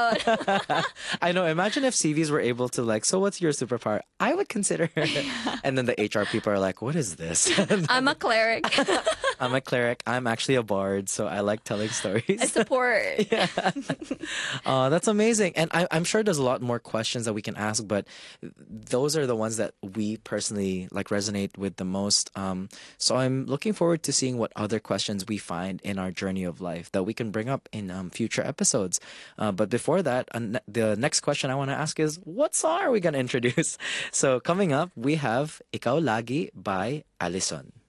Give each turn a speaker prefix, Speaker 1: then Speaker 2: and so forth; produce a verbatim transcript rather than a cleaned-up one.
Speaker 1: ganon.
Speaker 2: I know. Imagine if C Vs were able to like, so what's your superpower? I would consider. And then the H R people are like, what is this?
Speaker 1: I'm a cleric.
Speaker 2: I'm a cleric. I'm actually a bard, so I like telling
Speaker 1: I
Speaker 2: stories.
Speaker 1: support.
Speaker 2: Yeah. Uh, that's amazing. And I, I'm sure there's a lot more questions that we can ask, but those are the ones that we personally like resonate with the most. Um, so I'm looking forward to seeing what other questions we find in our journey of life that we can bring up in um, future episodes. Uh, but before that, uh, ne- the next question I want to ask is, what song are we going to introduce? So coming up, we have Ikaw Lagi by Alison.